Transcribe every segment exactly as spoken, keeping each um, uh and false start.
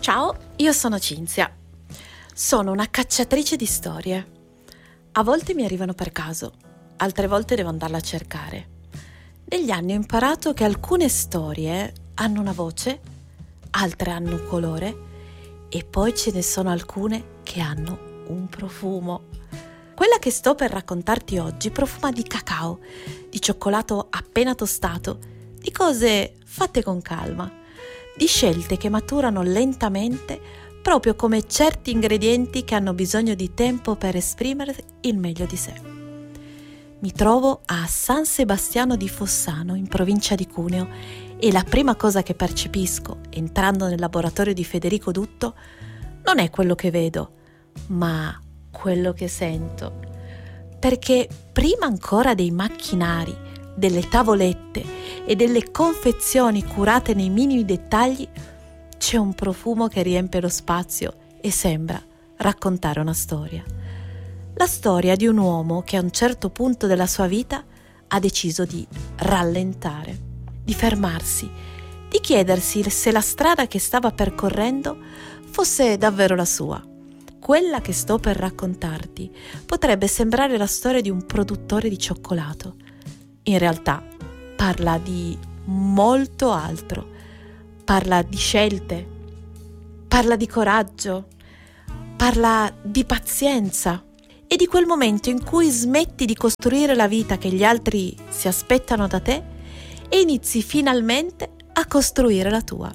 Ciao, io sono Cinzia. Sono una cacciatrice di storie. A volte mi arrivano per caso, altre volte devo andarle a cercare. Negli anni ho imparato che alcune storie hanno una voce, altre hanno un colore e poi ce ne sono alcune che hanno un profumo. Quella che sto per raccontarti oggi profuma di cacao, di cioccolato appena tostato, di cose fatte con calma, di scelte che maturano lentamente proprio come certi ingredienti che hanno bisogno di tempo per esprimere il meglio di sé. Mi trovo a San Sebastiano di Fossano, in provincia di Cuneo, e la prima cosa che percepisco entrando nel laboratorio di Federico Dutto non è quello che vedo, ma quello che sento. Perché prima ancora dei macchinari, delle tavolette e delle confezioni curate nei minimi dettagli, c'è un profumo che riempie lo spazio e sembra raccontare una storia. La storia di un uomo che a un certo punto della sua vita ha deciso di rallentare, di fermarsi, di chiedersi se la strada che stava percorrendo fosse davvero la sua. Quella che sto per raccontarti potrebbe sembrare la storia di un produttore di cioccolato. In realtà parla di molto altro. Parla di scelte, parla di coraggio, parla di pazienza e di quel momento in cui smetti di costruire la vita che gli altri si aspettano da te e inizi finalmente a costruire la tua.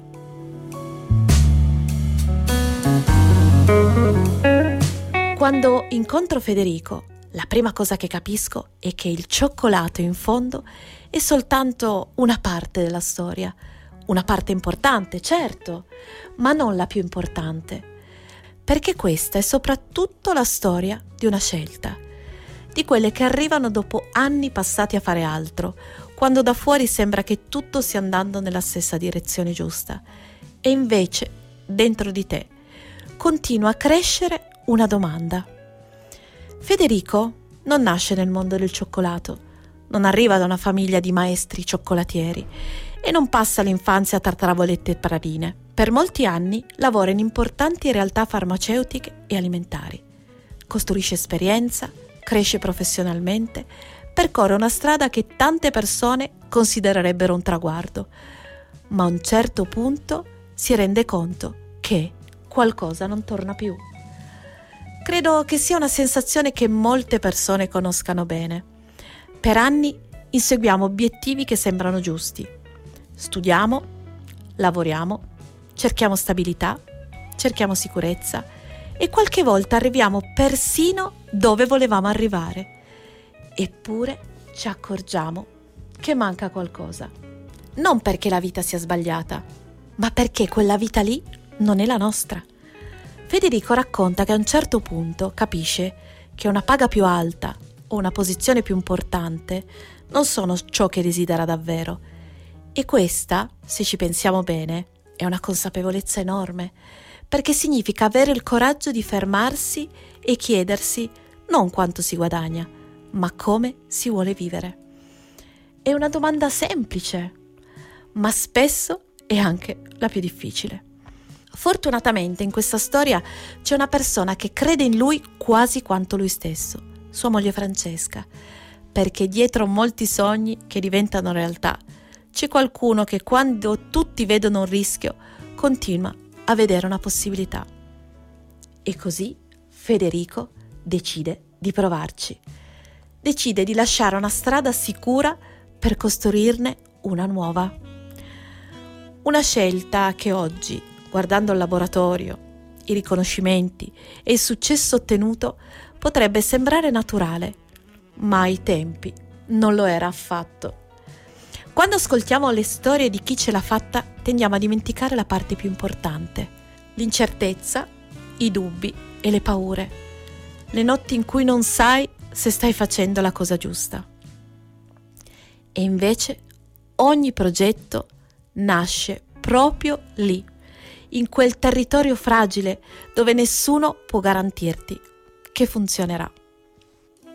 Quando incontro Federico, la prima cosa che capisco è che il cioccolato in fondo è soltanto una parte della storia. Una parte importante, certo, ma non la più importante, perché questa è soprattutto la storia di una scelta, di quelle che arrivano dopo anni passati a fare altro, quando da fuori sembra che tutto stia andando nella stessa direzione giusta, e invece, dentro di te, continua a crescere una domanda. Federico non nasce nel mondo del cioccolato, non arriva da una famiglia di maestri cioccolatieri, e non passa l'infanzia tra tavolette e praline. Per molti anni lavora in importanti realtà farmaceutiche e alimentari. Costruisce esperienza, cresce professionalmente, percorre una strada che tante persone considererebbero un traguardo, ma a un certo punto si rende conto che qualcosa non torna più. Credo che sia una sensazione che molte persone conoscano bene. Per anni inseguiamo obiettivi che sembrano giusti. Studiamo, lavoriamo, cerchiamo stabilità, cerchiamo sicurezza e qualche volta arriviamo persino dove volevamo arrivare. Eppure ci accorgiamo che manca qualcosa. Non perché la vita sia sbagliata, ma perché quella vita lì non è la nostra. Federico racconta che a un certo punto capisce che una paga più alta o una posizione più importante non sono ciò che desidera davvero. E questa, se ci pensiamo bene, è una consapevolezza enorme, perché significa avere il coraggio di fermarsi e chiedersi non quanto si guadagna, ma come si vuole vivere. È una domanda semplice, ma spesso è anche la più difficile. Fortunatamente in questa storia c'è una persona che crede in lui quasi quanto lui stesso, sua moglie Francesca, perché dietro molti sogni che diventano realtà c'è qualcuno che quando tutti vedono un rischio continua a vedere una possibilità. E così Federico decide di provarci. Decide di lasciare una strada sicura per costruirne una nuova. Una scelta che oggi, guardando il laboratorio, i riconoscimenti e il successo ottenuto, potrebbe sembrare naturale, ma ai tempi non lo era affatto. Quando ascoltiamo le storie di chi ce l'ha fatta, tendiamo a dimenticare la parte più importante: l'incertezza, i dubbi e le paure, le notti in cui non sai se stai facendo la cosa giusta. E invece ogni progetto nasce proprio lì, in quel territorio fragile dove nessuno può garantirti che funzionerà.